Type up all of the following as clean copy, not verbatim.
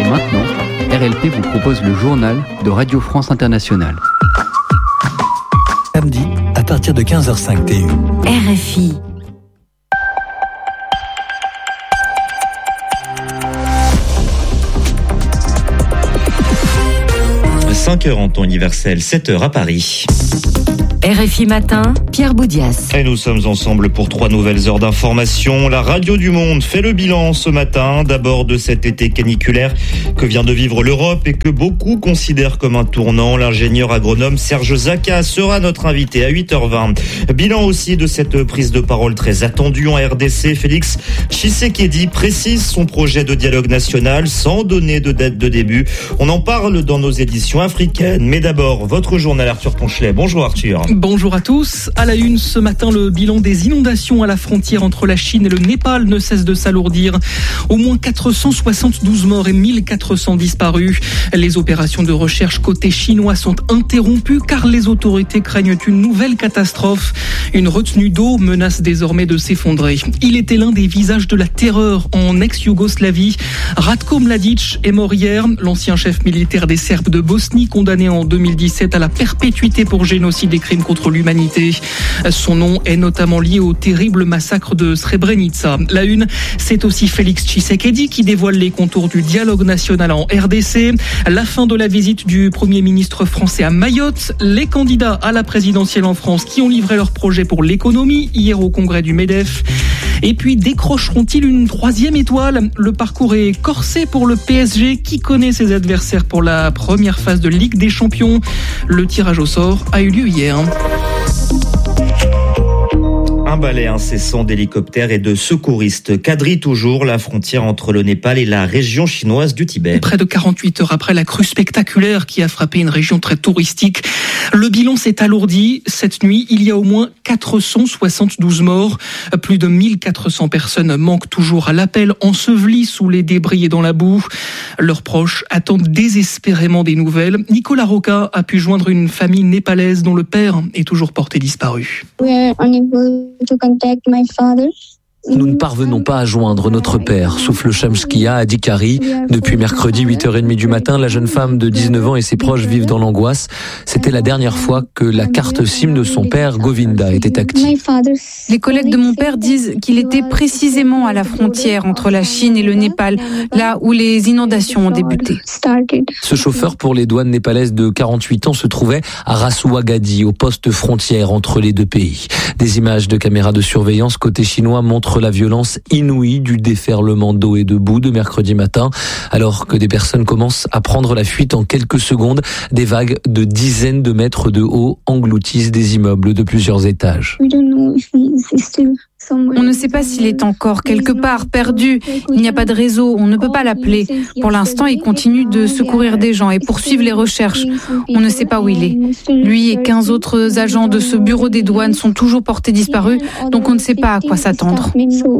maintenant, RLP vous propose le journal de Radio France Internationale. Samedi, à partir de 15h05 TU. RFI. À 5h en temps universel, 7h à Paris. RFI Matin, Pierre Boudias. Et nous sommes ensemble pour 3 nouvelles heures d'information. La Radio du Monde fait le bilan ce matin, d'abord de cet été caniculaire que vient de vivre l'Europe et que beaucoup considèrent comme un tournant. L'ingénieur agronome Serge Zaka sera notre invité à 8h20. Bilan aussi de cette prise de parole très attendue en RDC. Félix Tshisekedi précise son projet de dialogue national sans donner de date de début. On en parle dans nos éditions africaines. Mais d'abord, votre journal Arthur Ponchelet. Bonjour Arthur. Bonjour à tous. À la une ce matin, le bilan des inondations à la frontière entre la Chine et le Népal ne cesse de s'alourdir. Au moins 472 morts et 1400 disparus. Les opérations de recherche côté chinois sont interrompues car les autorités craignent une nouvelle catastrophe. Une retenue d'eau menace désormais de s'effondrer. Il était l'un des visages de la terreur en ex-Yougoslavie. Ratko Mladic est mort hier. L'ancien chef militaire des Serbes de Bosnie, condamné en 2017 à la perpétuité pour génocide et crimes contre l'humanité. Son nom est notamment lié au terrible massacre de Srebrenica. La une, c'est aussi Félix Tshisekedi qui dévoile les contours du dialogue national en RDC. La fin de la visite du Premier ministre français à Mayotte. Les candidats à la présidentielle en France qui ont livré leur projet pour l'économie hier au congrès du MEDEF. Et puis décrocheront-ils une 3e étoile ? Le parcours est corsé pour le PSG qui connaît ses adversaires pour la première phase de Ligue des Champions. Le tirage au sort a eu lieu hier. Un balai incessant d'hélicoptères et de secouristes quadrille toujours la frontière entre le Népal et la région chinoise du Tibet. Près de 48 heures après la crue spectaculaire qui a frappé une région très touristique, le bilan s'est alourdi. Cette nuit, il y a au moins 472 morts. Plus de 1400 personnes manquent toujours à l'appel, ensevelies sous les débris et dans la boue. Leurs proches attendent désespérément des nouvelles. Nicolas Roca a pu joindre une famille népalaise dont le père est toujours porté disparu. Nous ne parvenons pas à joindre notre père, souffle Shamskia Adhikari. Depuis mercredi 8h30 du matin, la jeune femme de 19 ans et ses proches vivent dans l'angoisse. C'était la dernière fois que la carte SIM de son père, Govinda, était active. Les collègues de mon père disent qu'il était précisément à la frontière entre la Chine et le Népal, là où les inondations ont débuté. Ce chauffeur pour les douanes népalaises de 48 ans se trouvait à Rasuagadi, au poste frontière entre les deux pays. Des images de caméras de surveillance côté chinois montrent la violence inouïe du déferlement d'eau et de boue de mercredi matin. Alors que des personnes commencent à prendre la fuite en quelques secondes, des vagues de dizaines de mètres de haut engloutissent des immeubles de plusieurs étages. On ne sait pas s'il est encore quelque part perdu. Il n'y a pas de réseau, on ne peut pas l'appeler. Pour l'instant, il continue de secourir des gens et poursuivre les recherches. On ne sait pas où il est. Lui et 15 autres agents de ce bureau des douanes sont toujours portés disparus, donc on ne sait pas à quoi s'attendre.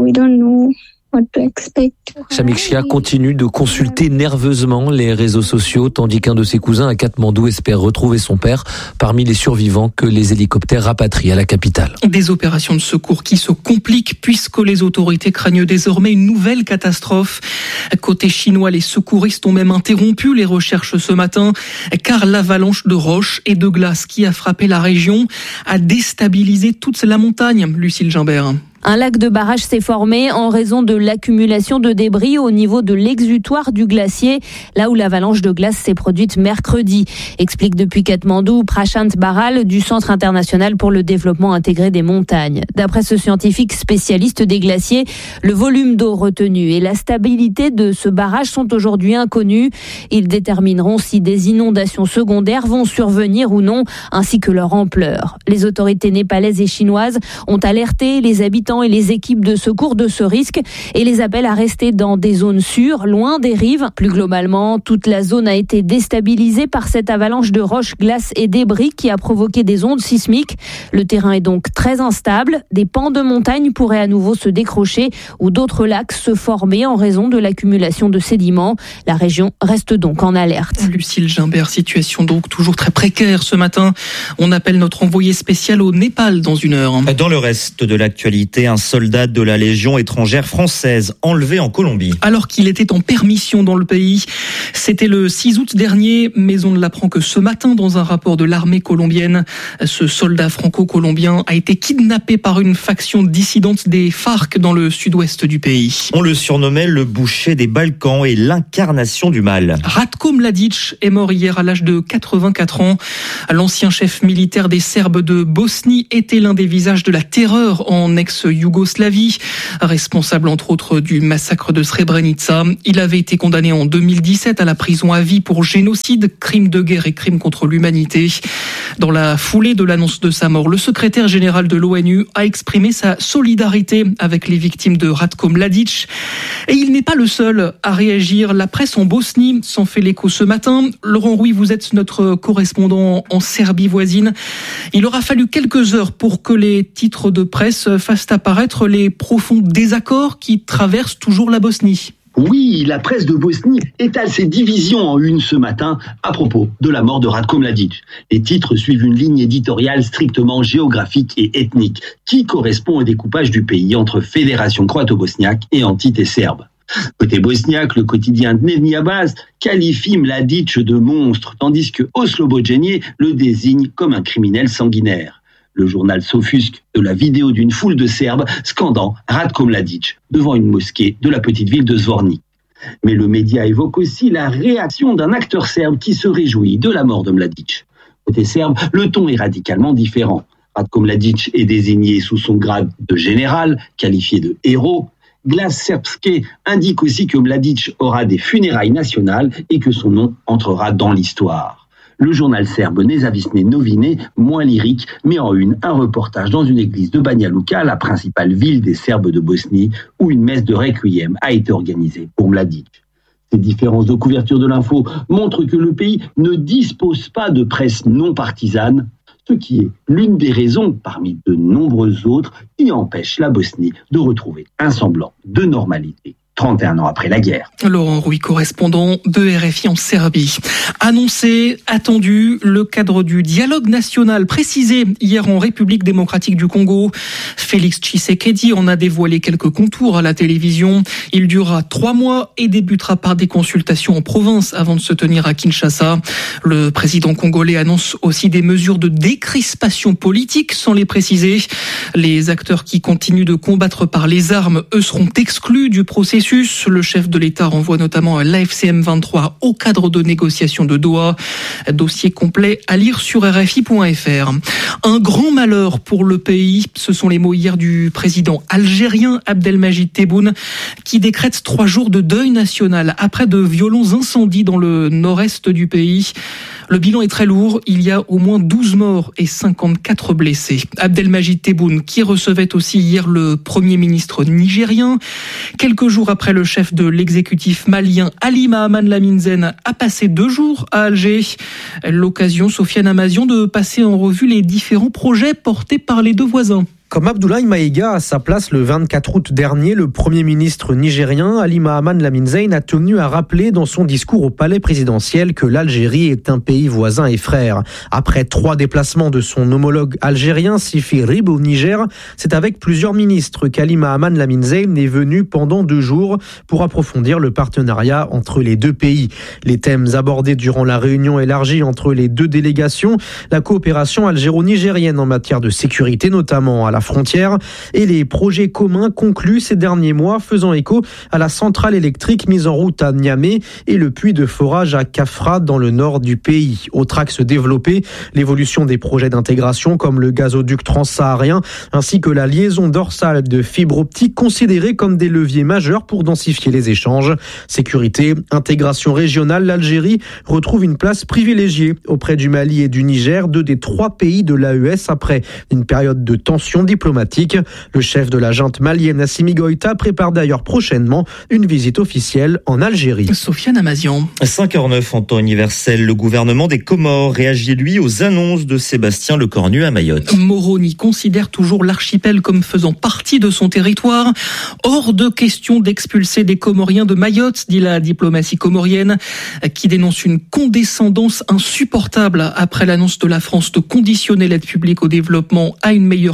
Shamikshia continue de consulter nerveusement les réseaux sociaux, tandis qu'un de ses cousins à Katmandou espère retrouver son père parmi les survivants que les hélicoptères rapatrient à la capitale. Des opérations de secours qui se compliquent puisque les autorités craignent désormais une nouvelle catastrophe. Côté chinois, les secouristes ont même interrompu les recherches ce matin car l'avalanche de roches et de glace qui a frappé la région a déstabilisé toute la montagne. Lucille Gimbert. Un lac de barrage s'est formé en raison de l'accumulation de débris au niveau de l'exutoire du glacier, là où l'avalanche de glace s'est produite mercredi. Explique depuis Katmandou Prashant Baral du Centre international pour le développement intégré des montagnes. D'après ce scientifique spécialiste des glaciers, le volume d'eau retenu et la stabilité de ce barrage sont aujourd'hui inconnus. Ils détermineront si des inondations secondaires vont survenir ou non, ainsi que leur ampleur. Les autorités népalaises et chinoises ont alerté les habitants et les équipes de secours de ce risque et les appellent à rester dans des zones sûres, loin des rives. Plus globalement, toute la zone a été déstabilisée par cette avalanche de roches, glaces et débris qui a provoqué des ondes sismiques. Le terrain est donc très instable. Des pans de montagne pourraient à nouveau se décrocher ou d'autres lacs se former en raison de l'accumulation de sédiments. La région reste donc en alerte. Lucille Gimbert, situation donc toujours très précaire ce matin. On appelle notre envoyé spécial au Népal dans une heure. Dans le reste de l'actualité, un soldat de la Légion étrangère française enlevé en Colombie. Alors qu'il était en permission dans le pays, c'était le 6 août dernier, mais on ne l'apprend que ce matin dans un rapport de l'armée colombienne. Ce soldat franco-colombien a été kidnappé par une faction dissidente des FARC dans le sud-ouest du pays. On le surnommait le boucher des Balkans et l'incarnation du mal. Ratko Mladic est mort hier à l'âge de 84 ans. L'ancien chef militaire des Serbes de Bosnie était l'un des visages de la terreur en ex-Yougoslavie, responsable entre autres du massacre de Srebrenica. Il avait été condamné en 2017 à la prison à vie pour génocide, crime de guerre et crime contre l'humanité. Dans la foulée de l'annonce de sa mort, le secrétaire général de l'ONU a exprimé sa solidarité avec les victimes de Ratko Mladic. Et il n'est pas le seul à réagir. La presse en Bosnie s'en fait l'écho ce matin. Laurent Rouy, vous êtes notre correspondant en Serbie voisine. Il aura fallu quelques heures pour que les titres de presse fassent apparaître les profonds désaccords qui traversent toujours la Bosnie. Oui, la presse de Bosnie étale ses divisions en une ce matin à propos de la mort de Ratko Mladic. Les titres suivent une ligne éditoriale strictement géographique et ethnique qui correspond au découpage du pays entre fédération croato-bosniaque et entité serbe. Côté bosniaque, le quotidien Dnevni Abbas qualifie Mladic de monstre, tandis que Oslobođenje le désigne comme un criminel sanguinaire. Le journal s'offusque de la vidéo d'une foule de Serbes scandant Ratko Mladic devant une mosquée de la petite ville de Zvornik. Mais le média évoque aussi la réaction d'un acteur serbe qui se réjouit de la mort de Mladic. Côté serbe, le ton est radicalement différent. Ratko Mladic est désigné sous son grade de général, qualifié de héros. Glas Srpske indique aussi que Mladic aura des funérailles nationales et que son nom entrera dans l'histoire. Le journal serbe Nezavisne Novine, moins lyrique, met en une un reportage dans une église de Banja Luka, la principale ville des Serbes de Bosnie, où une messe de requiem a été organisée pour Mladic. Ces différences de couverture de l'info montrent que le pays ne dispose pas de presse non partisane, ce qui est l'une des raisons, parmi de nombreuses autres, qui empêche la Bosnie de retrouver un semblant de normalité 31 ans après la guerre. Laurent Rouy, correspondant de RFI en Serbie. Annoncé, attendu, le cadre du dialogue national précisé hier en République démocratique du Congo. Félix Tshisekedi en a dévoilé quelques contours à la télévision. Il durera 3 mois et débutera par des consultations en province avant de se tenir à Kinshasa. Le président congolais annonce aussi des mesures de décrispation politique sans les préciser. Les acteurs qui continuent de combattre par les armes, eux, seront exclus du processus. Le chef de l'État renvoie notamment l'AFCM 23 au cadre de négociation de Doha. Dossier complet à lire sur RFI.fr. Un grand malheur pour le pays, ce sont les mots hier du président algérien Abdelmajid Tebboune qui décrète 3 jours de deuil national après de violents incendies dans le nord-est du pays. Le bilan est très lourd, il y a au moins 12 morts et 54 blessés. Abdelmajid Tebboune qui recevait aussi hier le Premier ministre nigérien. Quelques jours après, le chef de l'exécutif malien Ali Mahaman Lamine Zen a passé 2 jours à Alger. L'occasion, Sofiane Amazian, de passer en revue les différents projets portés par les 2 voisins. Comme Abdoulaye Maïga à sa place le 24 août dernier, le Premier ministre nigérien Ali Mahaman Lamine Zen a tenu à rappeler dans son discours au palais présidentiel que l'Algérie est un pays voisin et frère. Après 3 déplacements de son homologue algérien Sifi Rib au Niger, c'est avec plusieurs ministres qu'Ali Mahaman Lamine Zen est venu pendant 2 jours pour approfondir le partenariat entre les 2 pays. Les thèmes abordés durant la réunion élargie entre les 2 délégations, la coopération algéro-nigérienne en matière de sécurité notamment à la frontière et les projets communs conclus ces derniers mois faisant écho à la centrale électrique mise en route à Niamey et le puits de forage à Kafra dans le nord du pays. Autre axe développé, l'évolution des projets d'intégration comme le gazoduc transsaharien ainsi que la liaison dorsale de fibre optique considérés comme des leviers majeurs pour densifier les échanges. Sécurité, intégration régionale, l'Algérie retrouve une place privilégiée auprès du Mali et du Niger, 2 des 3 pays de l'AES après une période de tension diplomatique. Le chef de la junte malienne Assimi Goïta prépare d'ailleurs prochainement une visite officielle en Algérie. Sofiane Amazian. 5h09 en temps universel, le gouvernement des Comores réagit lui aux annonces de Sébastien Lecornu à Mayotte. Moroni considère toujours l'archipel comme faisant partie de son territoire. Hors de question d'expulser des Comoriens de Mayotte, dit la diplomatie comorienne, qui dénonce une condescendance insupportable après l'annonce de la France de conditionner l'aide publique au développement à une meilleure collaboration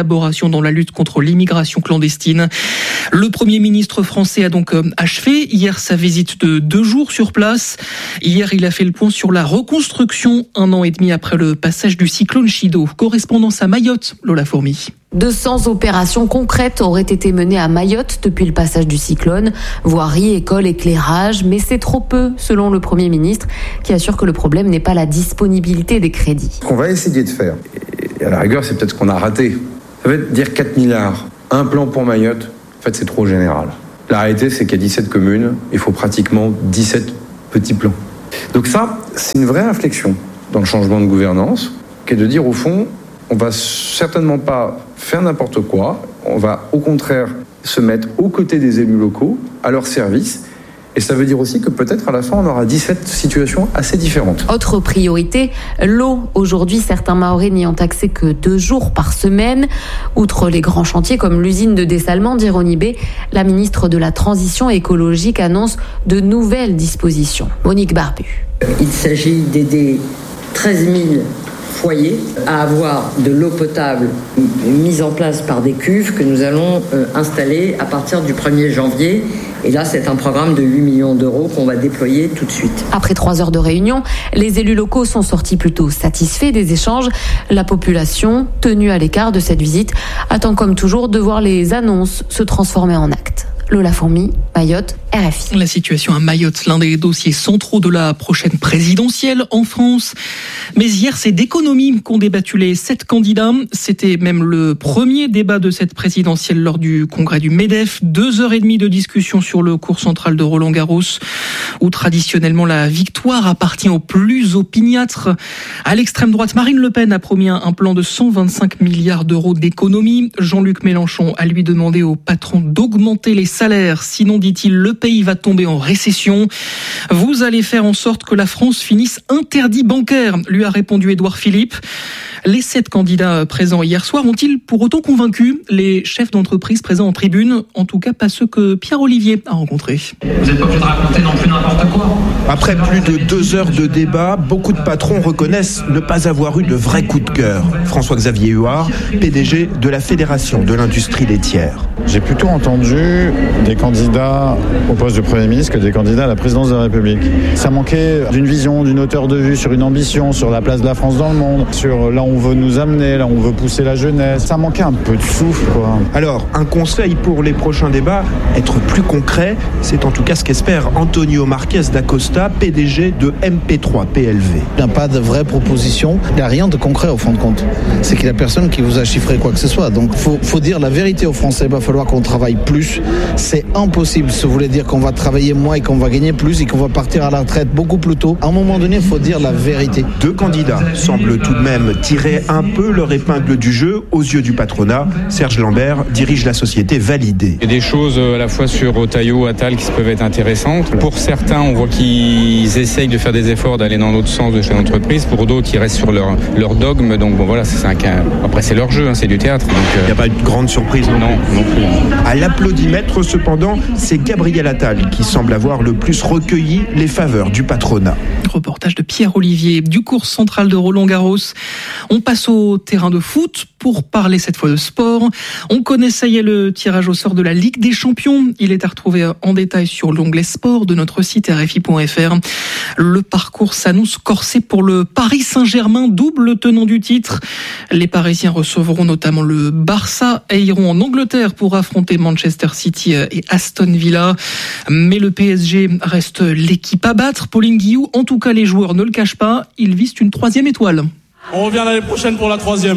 collaboration dans la lutte contre l'immigration clandestine. Le Premier ministre français a donc achevé hier sa visite de 2 jours sur place. Hier, il a fait le point sur la reconstruction 1 an et demi après le passage du cyclone Chido. Correspondance à Mayotte, Lola Fourmi. 200 opérations concrètes auraient été menées à Mayotte depuis le passage du cyclone. Voirie, école, éclairage, mais c'est trop peu, selon le Premier ministre, qui assure que le problème n'est pas la disponibilité des crédits. Ce qu'on va essayer de faire, et à la rigueur, c'est peut-être ce qu'on a raté, ça veut dire 4 milliards, un plan pour Mayotte, en fait c'est trop général. La réalité, c'est qu'il y a 17 communes, il faut pratiquement 17 petits plans. Donc ça, c'est une vraie réflexion dans le changement de gouvernance, qui est de dire au fond, on va certainement pas faire n'importe quoi, on va au contraire se mettre aux côtés des élus locaux, à leur service. Et ça veut dire aussi que peut-être à la fin, on aura 17 situations assez différentes. Autre priorité, l'eau. Aujourd'hui, certains Mahorais n'y ont accès que 2 jours par semaine. Outre les grands chantiers comme l'usine de dessalement d'Ironibé, la ministre de la Transition écologique annonce de nouvelles dispositions. Monique Barbu. Il s'agit d'aider 13 000 foyers à avoir de l'eau potable mise en place par des cuves que nous allons installer à partir du 1er janvier. Et là, c'est un programme de 8 millions d'euros qu'on va déployer tout de suite. Après 3 heures de réunion, les élus locaux sont sortis plutôt satisfaits des échanges. La population, tenue à l'écart de cette visite, attend comme toujours de voir les annonces se transformer en actes. Lola Fourmi, Mayotte, RFI. La situation à Mayotte, l'un des dossiers centraux de la prochaine présidentielle en France. Mais hier, c'est d'économie qu'ont débattu les 7 candidats. C'était même le premier débat de cette présidentielle lors du congrès du MEDEF. 2h30 de discussion sur le cours central de Roland-Garros, où traditionnellement la victoire appartient aux plus opiniâtres. À l'extrême droite, Marine Le Pen a promis un plan de 125 milliards d'euros d'économie. Jean-Luc Mélenchon a lui demandé aux patrons d'augmenter les salaires. Sinon, dit-il, le pays va tomber en récession. Vous allez faire en sorte que la France finisse interdit bancaire, lui a répondu Édouard Philippe. Les 7 candidats présents hier soir ont-ils pour autant convaincu les chefs d'entreprise présents en tribune? En tout cas, pas ceux que Pierre Olivier a rencontrés. Vous n'êtes pas obligé de raconter non plus n'importe quoi. Après plus de 2 heures de débat, beaucoup de patrons reconnaissent ne pas avoir eu de vrai coup de cœur. François-Xavier Huard, PDG de la Fédération de l'industrie laitière. J'ai plutôt entendu des candidats au poste de Premier ministre que des candidats à la présidence de la République. Ça manquait d'une vision, d'une hauteur de vue, sur une ambition, sur la place de la France dans le monde, sur là où on veut nous amener, là où on veut pousser la jeunesse. Ça manquait un peu de souffle, quoi. Alors, un conseil pour les prochains débats, être plus concret, c'est en tout cas ce qu'espère Antonio Marquez d'Acosta, PDG de MP3 PLV. Il n'y a pas de vraie proposition, il n'y a rien de concret au fond de compte. C'est qu'il n'y a personne qui vous a chiffré quoi que ce soit. Donc, faut dire la vérité aux Français, il va falloir qu'on travaille plus. C'est impossible, ça voulait dire qu'on va travailler moins et qu'on va gagner plus et qu'on va partir à la retraite beaucoup plus tôt. À un moment donné, il faut dire la vérité. 2 candidats semblent tout de même tirer un peu leur épingle du jeu aux yeux du patronat. Serge Lambert dirige la société Validé. Il y a des choses à la fois sur Otayo, Attal qui peuvent être intéressantes. Pour certains, on voit qu'ils essayent de faire des efforts d'aller dans l'autre sens de chez l'entreprise. Pour d'autres, ils restent sur leur dogme. Donc bon, voilà, après c'est leur jeu, c'est du théâtre. Il n'y a pas eu de grande surprise non plus. À l'applaudimètre, cependant, c'est Gabriel Attal qui semble avoir le plus recueilli les faveurs du patronat. Reportage de Pierre Olivier du cours central de Roland-Garros. On passe au terrain de foot pour parler cette fois de sport. On connaît, ça y est, le tirage au sort de la Ligue des Champions. Il est à retrouver en détail sur l'onglet sport de notre site rfi.fr. Le parcours s'annonce corsé pour le Paris Saint-Germain, double tenant du titre. Les Parisiens recevront notamment le Barça et iront en Angleterre pour affronter Manchester City et Aston Villa. Mais le PSG reste l'équipe à battre. Pauline Guillou, en tout cas les joueurs ne le cachent pas, ils visent une 3e étoile. On revient l'année prochaine pour la 3e.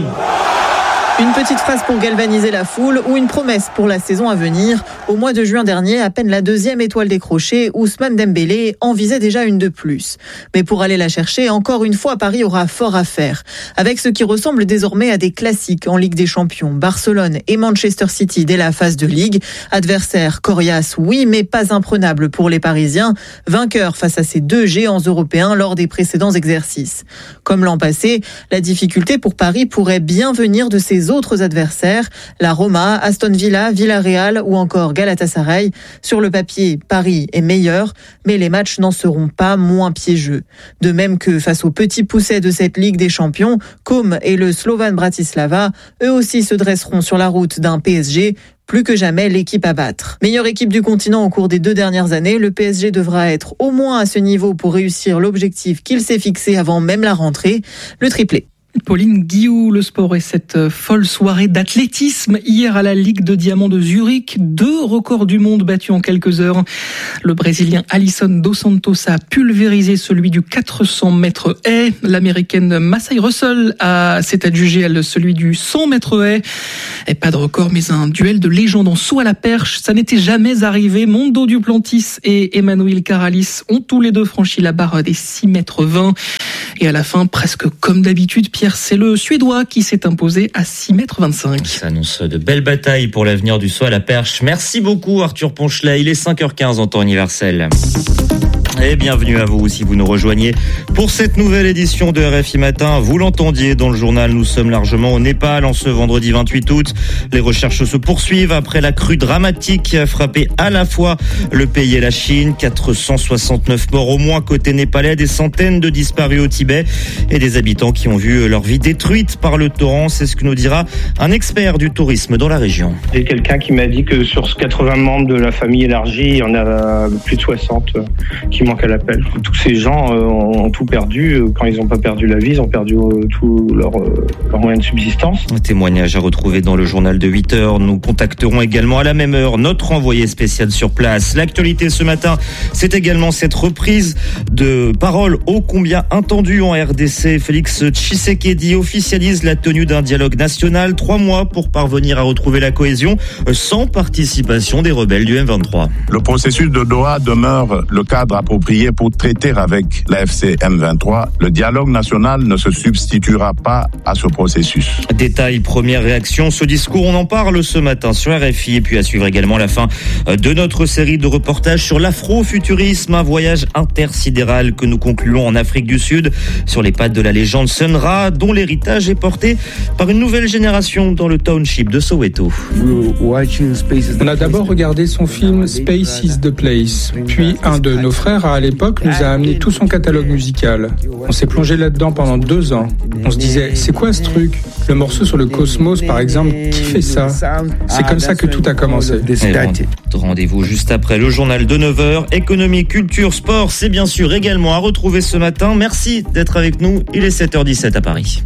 Une petite phrase pour galvaniser la foule ou une promesse pour la saison à venir. Au mois de juin dernier, à peine la 2e étoile décrochée, Ousmane Dembélé en visait déjà une de plus. Mais pour aller la chercher, encore une fois, Paris aura fort à faire. Avec ce qui ressemble désormais à des classiques en Ligue des Champions. Barcelone et Manchester City dès la phase de Ligue. Adversaire coriace, oui, mais pas imprenable pour les Parisiens. Vainqueurs face à ces 2 géants européens lors des précédents exercices. Comme l'an passé, la difficulté pour Paris pourrait bien venir de ces les autres adversaires, la Roma, Aston Villa, Villarreal ou encore Galatasaray. Sur le papier, Paris est meilleur, mais les matchs n'en seront pas moins piégeux. De même que face aux petits poussets de cette Ligue des Champions, Côme et le Slovan Bratislava, eux aussi se dresseront sur la route d'un PSG, plus que jamais l'équipe à battre. Meilleure équipe du continent au cours des 2 dernières années, le PSG devra être au moins à ce niveau pour réussir l'objectif qu'il s'est fixé avant même la rentrée, le triplé. Pauline Guillou, le sport et cette folle soirée d'athlétisme hier à la Ligue de Diamant de Zurich. 2 records du monde battus en quelques heures. Le Brésilien Alisson dos Santos a pulvérisé celui du 400 mètres haies. L'Américaine Massey Russell s'est adjugée celui du 100 mètres haies. Et pas de record, mais un duel de légende en saut à la perche. Ça n'était jamais arrivé. Mondo Duplantis et Emmanuel Caralis ont tous les deux franchi la barre des 6 mètres 20. Et à la fin, presque comme d'habitude, Pierre, c'est le Suédois qui s'est imposé à 6 mètres 25. Ça annonce de belles batailles pour l'avenir du saut à la perche. Merci beaucoup Arthur Ponchelet. Il est 5h15 en temps universel. Et bienvenue à vous si vous nous rejoignez pour cette nouvelle édition de RFI Matin. Vous l'entendiez dans le journal, nous sommes largement au Népal en ce vendredi 28 août. Les recherches se poursuivent après la crue dramatique qui a frappé à la fois le pays et la Chine. 469 morts au moins côté népalais, des centaines de disparus au Tibet et des habitants qui ont vu leur vie détruite par le torrent. C'est ce que nous dira un expert du tourisme dans la région. J'ai quelqu'un qui m'a dit que sur 80 membres de la famille élargie, il y en a plus de 60 qui manquent à l'appel. Tous ces gens ont tout perdu. Quand ils n'ont pas perdu la vie, ils ont perdu tout leur moyen de subsistance. Un témoignage à retrouver dans le journal de 8h. Nous contacterons également à la même heure notre envoyé spécial sur place. L'actualité ce matin, c'est également cette reprise de parole ô combien attendue en RDC. Félix Tshisekedi officialise la tenue d'un dialogue national. 3 mois pour parvenir à retrouver la cohésion sans participation des rebelles du M23. Le processus de Doha demeure le cadre approprié pour traiter avec l'AFC M23. Le dialogue national ne se substituera pas à ce processus. Détail, première réaction, ce discours, on en parle ce matin sur RFI. Et puis à suivre également la fin de notre série de reportages sur l'afrofuturisme, un voyage intersidéral que nous concluons en Afrique du Sud sur les pattes de la légende Sun Ra, dont l'héritage est porté par une nouvelle génération dans le township de Soweto. On a d'abord regardé son film Space is the Place, puis un de nos frères à l'époque nous a amené tout son catalogue musical. On s'est plongé là-dedans pendant 2 ans. On se disait, c'est quoi ce truc ? Le morceau sur le cosmos, par exemple, qui fait ça ? C'est comme ça que tout a commencé. Rendez-vous juste après le journal de 9h. Économie, culture, sport, c'est bien sûr également à retrouver ce matin. Merci d'être avec nous. Il est 7h17 à Paris.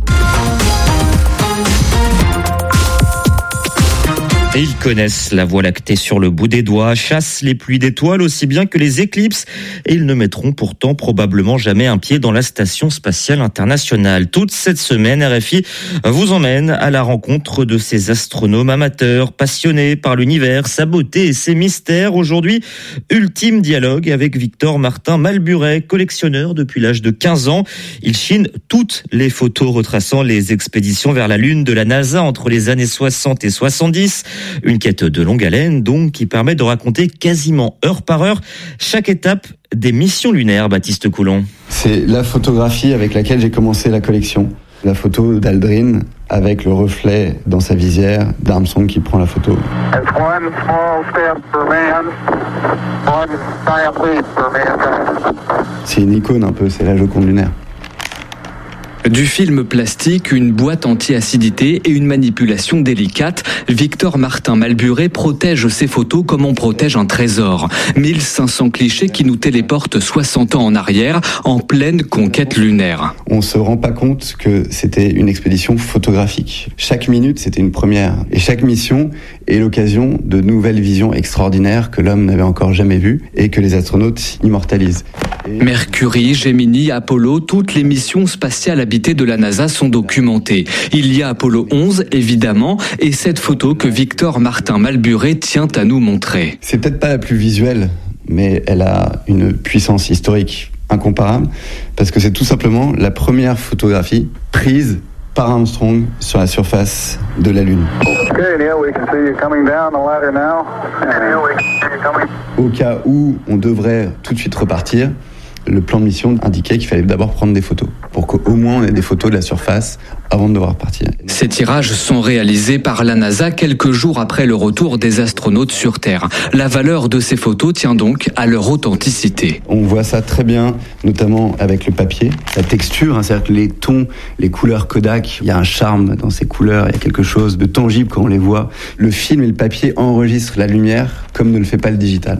Et ils connaissent la Voie lactée sur le bout des doigts, chassent les pluies d'étoiles aussi bien que les éclipses, et ils ne mettront pourtant probablement jamais un pied dans la Station Spatiale Internationale. Toute cette semaine, RFI vous emmène à la rencontre de ces astronomes amateurs, passionnés par l'univers, sa beauté et ses mystères. Aujourd'hui, ultime dialogue avec Victor Martin Malburet, collectionneur depuis l'âge de 15 ans. Il chine toutes les photos retraçant les expéditions vers la Lune de la NASA entre les années 60 et 70. Une quête de longue haleine, donc, qui permet de raconter quasiment heure par heure chaque étape des missions lunaires. Baptiste Coulon. C'est la photographie avec laquelle j'ai commencé la collection. La photo d'Aldrin avec le reflet dans sa visière d'Armstrong qui prend la photo. C'est une icône un peu, c'est la Joconde lunaire. Du film plastique, une boîte anti-acidité et une manipulation délicate, Victor Martin Malburet protège ses photos comme on protège un trésor. 1500 clichés qui nous téléportent 60 ans en arrière, en pleine conquête lunaire. On se rend pas compte que c'était une expédition photographique. Chaque minute, c'était une première. Et chaque mission est l'occasion de nouvelles visions extraordinaires que l'homme n'avait encore jamais vues et que les astronautes immortalisent. Mercury, Gemini, Apollo, toutes les missions spatiales habitées de la NASA sont documentées. Il y a Apollo 11, évidemment, et cette photo que Victor Martin Malburet tient à nous montrer. C'est peut-être pas la plus visuelle, mais elle a une puissance historique incomparable, parce que c'est tout simplement la première photographie prise par Armstrong sur la surface de la Lune. Au cas où on devrait tout de suite repartir, le plan de mission indiquait qu'il fallait d'abord prendre des photos, pour qu'au moins on ait des photos de la surface avant de devoir partir. Ces tirages sont réalisés par la NASA quelques jours après le retour des astronautes sur Terre. La valeur de ces photos tient donc à leur authenticité. On voit ça très bien, notamment avec le papier, la texture, c'est-à-dire que les tons, les couleurs Kodak, il y a un charme dans ces couleurs, il y a quelque chose de tangible quand on les voit. Le film et le papier enregistrent la lumière comme ne le fait pas le digital.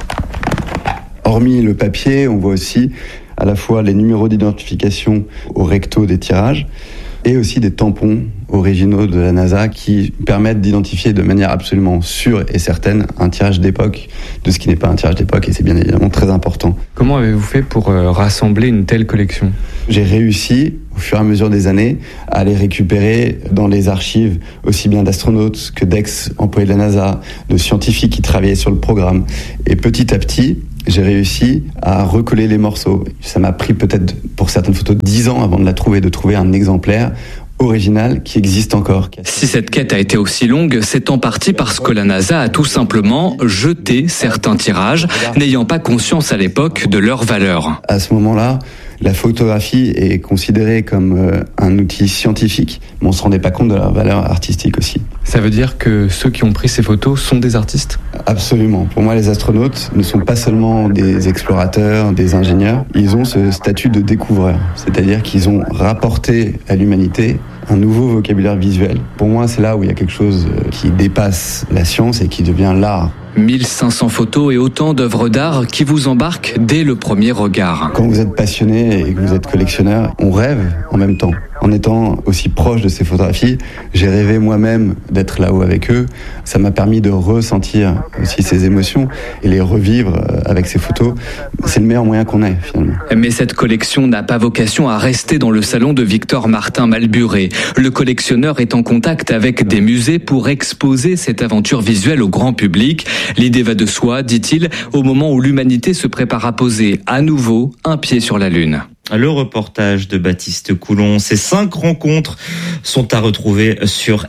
Hormis le papier, on voit aussi à la fois les numéros d'identification au recto des tirages et aussi des tampons originaux de la NASA qui permettent d'identifier de manière absolument sûre et certaine un tirage d'époque de ce qui n'est pas un tirage d'époque, et c'est bien évidemment très important. Comment avez-vous fait pour rassembler une telle collection ? J'ai réussi, au fur et à mesure des années, à les récupérer dans les archives aussi bien d'astronautes que d'ex-employés de la NASA, de scientifiques qui travaillaient sur le programme. Et petit à petit, j'ai réussi à recoller les morceaux. Ça m'a pris peut-être, pour certaines photos, 10 ans avant de la trouver, de trouver un exemplaire original qui existe encore. Si cette quête a été aussi longue, c'est en partie parce que la NASA a tout simplement jeté certains tirages, n'ayant pas conscience à l'époque de leur valeur. À ce moment-là, la photographie est considérée comme un outil scientifique, mais on ne se rendait pas compte de leur valeur artistique aussi. Ça veut dire que ceux qui ont pris ces photos sont des artistes ? Absolument. Pour moi, les astronautes ne sont pas seulement des explorateurs, des ingénieurs. Ils ont ce statut de découvreurs, c'est-à-dire qu'ils ont rapporté à l'humanité un nouveau vocabulaire visuel. Pour moi, c'est là où il y a quelque chose qui dépasse la science et qui devient l'art. 1500 photos et autant d'œuvres d'art qui vous embarquent dès le premier regard. Quand vous êtes passionné et que vous êtes collectionneur, on rêve en même temps. En étant aussi proche de ces photographies, j'ai rêvé moi-même d'être là-haut avec eux. Ça m'a permis de ressentir aussi ces émotions et les revivre avec ces photos. C'est le meilleur moyen qu'on ait, finalement. Mais cette collection n'a pas vocation à rester dans le salon de Victor Martin Malburé. Le collectionneur est en contact avec des musées pour exposer cette aventure visuelle au grand public. L'idée va de soi, dit-il, au moment où l'humanité se prépare à poser à nouveau un pied sur la Lune. Le reportage de Baptiste Coulon. Ces 5 rencontres sont à retrouver sur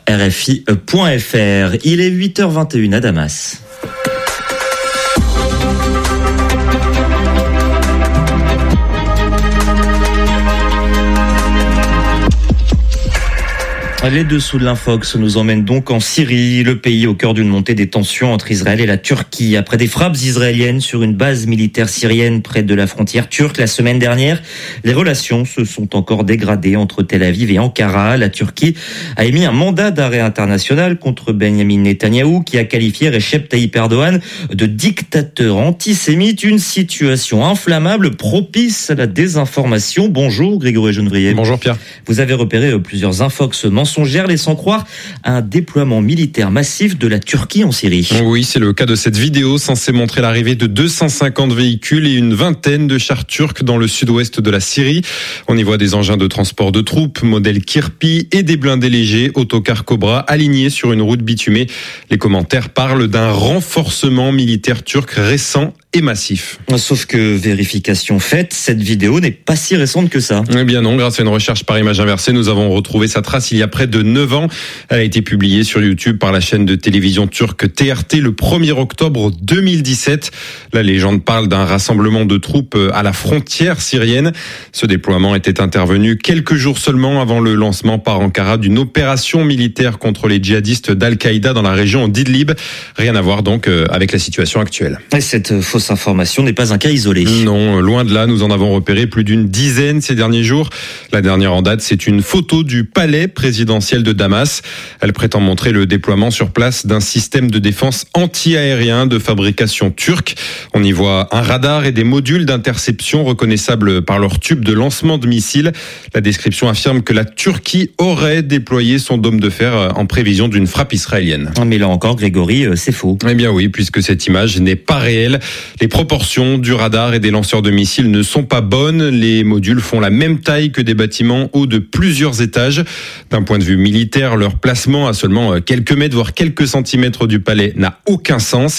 RFI.fr. Il est 8h21 à Damas. Les dessous de l'Infox nous emmènent donc en Syrie, le pays au cœur d'une montée des tensions entre Israël et la Turquie. Après des frappes israéliennes sur une base militaire syrienne près de la frontière turque la semaine dernière, les relations se sont encore dégradées entre Tel Aviv et Ankara. La Turquie a émis un mandat d'arrêt international contre Benyamin Netanyahou qui a qualifié Recep Tayyip Erdogan de dictateur antisémite. Une situation inflammable propice à la désinformation. Bonjour Grégory Genevrier. Bonjour Pierre. Vous avez repéré plusieurs Infox mensongères laissant croire à un déploiement militaire massif de la Turquie en Syrie. Oui, c'est le cas de cette vidéo censée montrer l'arrivée de 250 véhicules et une vingtaine de chars turcs dans le sud-ouest de la Syrie. On y voit des engins de transport de troupes, modèle Kirpi et des blindés légers, autocars Cobra, alignés sur une route bitumée. Les commentaires parlent d'un renforcement militaire turc récent et massif. Sauf que, vérification faite, cette vidéo n'est pas si récente que ça. Eh bien non, grâce à une recherche par image inversée, nous avons retrouvé sa trace il y a près de 9 ans. Elle a été publiée sur YouTube par la chaîne de télévision turque TRT le 1er octobre 2017. La légende parle d'un rassemblement de troupes à la frontière syrienne. Ce déploiement était intervenu quelques jours seulement avant le lancement par Ankara d'une opération militaire contre les djihadistes d'Al-Qaïda dans la région d'Idlib. Rien à voir donc avec la situation actuelle. Et cette fausse information n'est pas un cas isolé. Non, loin de là, nous en avons repéré plus d'une dizaine ces derniers jours. La dernière en date, c'est une photo du palais présidentiel de Damas. Elle prétend montrer le déploiement sur place d'un système de défense anti-aérien de fabrication turque. On y voit un radar et des modules d'interception reconnaissables par leur tube de lancement de missiles. La description affirme que la Turquie aurait déployé son dôme de fer en prévision d'une frappe israélienne. Mais là encore, Grégory, c'est faux. Eh bien oui, puisque cette image n'est pas réelle. Les proportions du radar et des lanceurs de missiles ne sont pas bonnes. Les modules font la même taille que des bâtiments hauts de plusieurs étages. D'un point de vue militaire, leur placement à seulement quelques mètres, voire quelques centimètres du palais n'a aucun sens.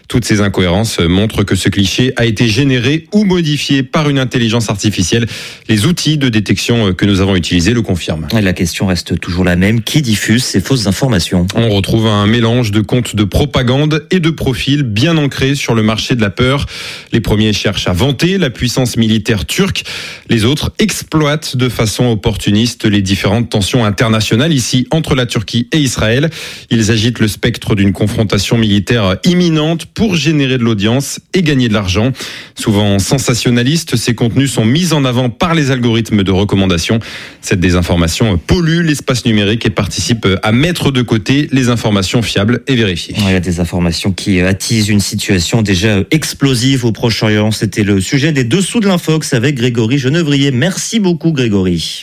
Toutes ces incohérences montrent que ce cliché a été généré ou modifié par une intelligence artificielle. Les outils de détection que nous avons utilisés le confirment. La question reste toujours la même. Qui diffuse ces fausses informations ? On retrouve un mélange de comptes de propagande et de profils bien ancrés sur le marché de la peur. Les premiers cherchent à vanter la puissance militaire turque. Les autres exploitent de façon opportuniste les différentes tensions internationales ici entre la Turquie et Israël. Ils agitent le spectre d'une confrontation militaire imminente pour générer de l'audience et gagner de l'argent. Souvent sensationnalistes, ces contenus sont mis en avant par les algorithmes de recommandation. Cette désinformation pollue l'espace numérique et participe à mettre de côté les informations fiables et vérifiées. Il y a des informations qui attisent une situation déjà explosive au Proche-Orient. C'était le sujet des Dessous de l'Infox avec Grégory Genevrier. Merci beaucoup Grégory.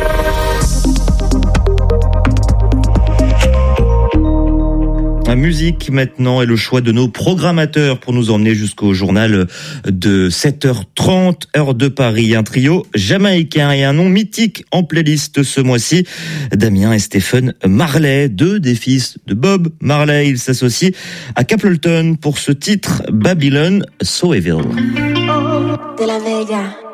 La musique maintenant et le choix de nos programmateurs pour nous emmener jusqu'au journal de 7h30, heure de Paris. Un trio jamaïcain et un nom mythique en playlist ce mois-ci. Damien et Stephen Marley, deux des fils de Bob Marley. Ils s'associent à Capleton pour ce titre Babylon So Evil. De la Vega.